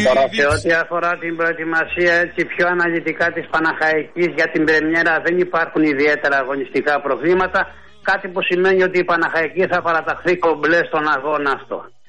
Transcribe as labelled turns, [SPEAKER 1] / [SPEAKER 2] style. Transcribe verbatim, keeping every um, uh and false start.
[SPEAKER 1] Τώρα σε ό,τι αφορά την προετοιμασία έτσι πιο αναλυτικά της Παναχαϊκής για την πρεμιέρα δεν υπάρχουν ιδιαίτερα αγωνιστικά προβλήματα. Κάτι που σημαίνει ότι η Παναχαϊκή θα παραταχθεί κομπλέ στον αγώνα αυτό.